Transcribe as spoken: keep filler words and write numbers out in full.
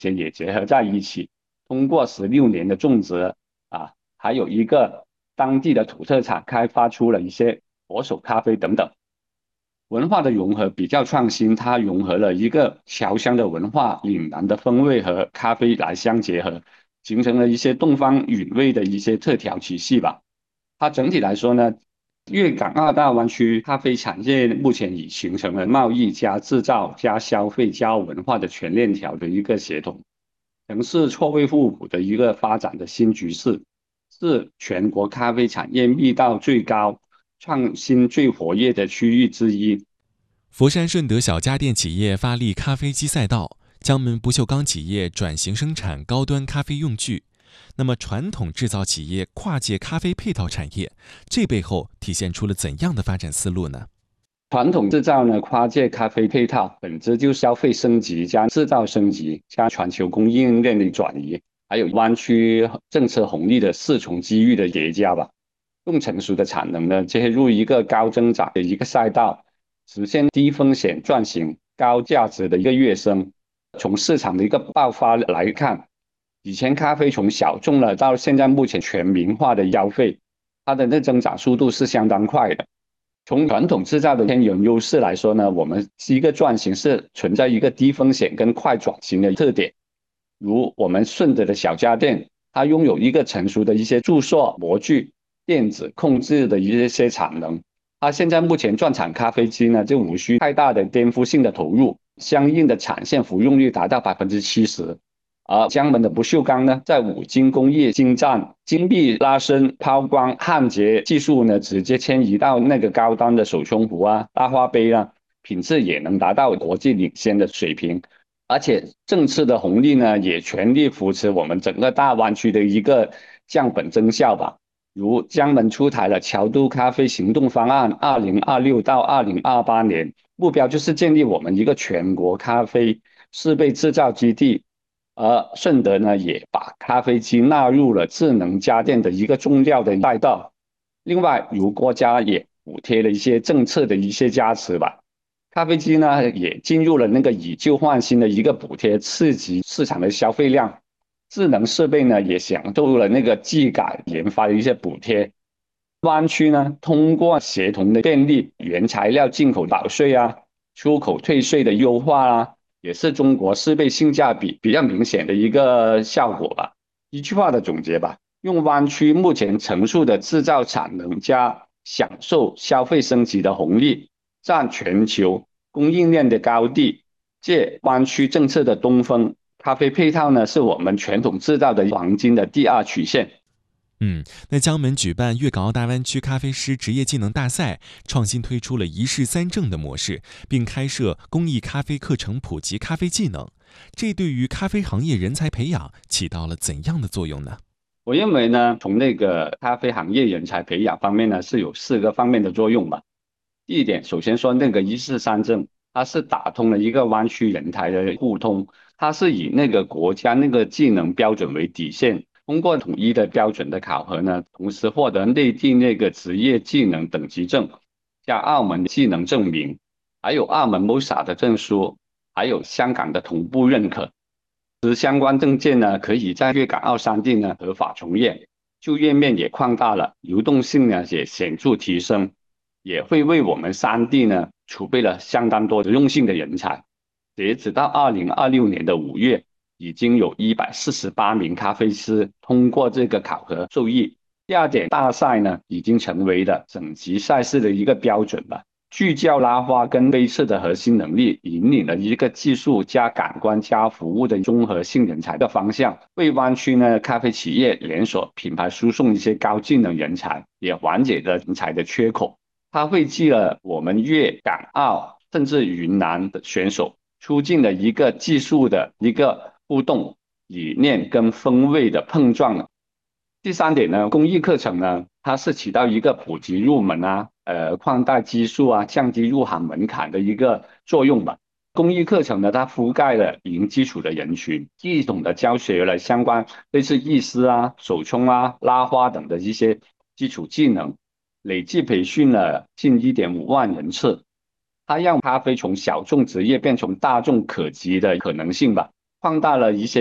这也结合在一起，通过十六年的种植啊，还有一个当地的土特产，开发出了一些佛手咖啡等等。文化的融合比较创新，它融合了一个侨乡的文化、岭南的风味和咖啡来相结合，形成了一些东方韵味的一些特调体系吧。它整体来说呢，粤港澳大湾区咖啡产业目前已形成了贸易加制造加消费加文化的全链条的一个协同，城市错位互补的一个发展的新局势，是全国咖啡产业密度最高、创新最活跃的区域之一。 佛山顺德小家电企业发力咖啡机赛道，江门不锈钢企业转型生产高端咖啡用具。那么，传统制造企业跨界咖啡配套产业，这背后体现出了怎样的发展思路呢？ 传统制造呢，跨界咖啡配套，本质就消费升级加制造升级加全球供应链的转移，还有湾区政策红利的四重机遇的叠加吧。用成熟的产能呢，切入一个高增长的一个赛道，实现低风险转型、高价值的一个跃升。从市场的一个爆发来看，以前咖啡从小众了到现在目前全民化的消费，它的那增长速度是相当快的。从传统制造的天然优势来说呢，我们是一个转型是存在一个低风险跟快转型的特点。如我们顺德的小家电，它拥有一个成熟的一些注塑模具、电子控制的一些产能。它现在目前转产咖啡机呢，就无需太大的颠覆性的投入，相应的产线服用率达到百分之七十。而江门的不锈钢呢，在五金工艺精湛、精密拉伸、抛光、焊接技术呢，直接迁移到那个高端的手冲壶啊、大花杯啊，品质也能达到国际领先的水平。而且政策的红利呢，也全力扶持我们整个大湾区的一个降本增效吧。如江门出台了桥都咖啡行动方案，二零二六到二零二八年，目标就是建立我们一个全国咖啡设备制造基地。而顺德呢，也把咖啡机纳入了智能家电的一个重要的赛道。另外，如国家也补贴了一些政策的一些加持吧，咖啡机呢也进入了那个以旧换新的一个补贴，刺激市场的消费量。智能设备呢也享受了那个技改研发的一些补贴。湾区呢通过协同的便利，原材料进口保税啊，出口退税的优化啊，也是中国设备性价比比较明显的一个效果吧。一句话的总结吧，用湾区目前成熟的制造产能加享受消费升级的红利，占全球供应链的高地，借湾区政策的东风，咖啡配套呢是我们传统制造的黄金的第二曲线。 嗯，那江门举办粤港澳大湾区咖啡师职业技能大赛，创新推出了一试三证的模式，并开设公益咖啡课程，普及咖啡技能。这对于咖啡行业人才培养起到了怎样的作用呢？ 我认为呢，从那个咖啡行业人才培养方面呢，是有四个方面的作用吧。第一点，首先说那个一试三证，它是打通了一个湾区人才的互通，它是以那个国家那个技能标准为底线，通过统一的标准的考核呢，同时获得内地那个职业技能等级证，加澳门技能证明，还有澳门 M O S A 的证书，还有香港的同步认可。持相关证件呢，可以在粤港澳三地呢合法从业，就业面也扩大了，流动性呢也显著提升，也会为我们三地呢储备了相当多实用性的人才。截止到二零二六年的五月，已经有一百四十八名咖啡师通过这个考核受益。第二点，大赛呢已经成为了省级赛事的一个标准了。聚焦拉花跟杯测的核心能力，引领了一个技术加感官加服务的综合性人才的方向，为湾区呢咖啡企业连锁品牌输送一些高技能人才，也缓解了人才的缺口。它汇集了我们粤港澳甚至云南的选手，促进了一个技术的一个互动，理念跟风味的碰撞。第三点呢，公益课程呢，它是起到一个普及入门啊，呃，扩大基数啊，降低入行门槛的一个作用吧。公益课程呢，它覆盖了零基础的人群，系统的教学了相关类似意思啊、手冲啊、拉花等的一些基础技能，累计培训了近一点五万人次。它让咖啡从小众职业变成大众可及的可能性吧。 放大了一些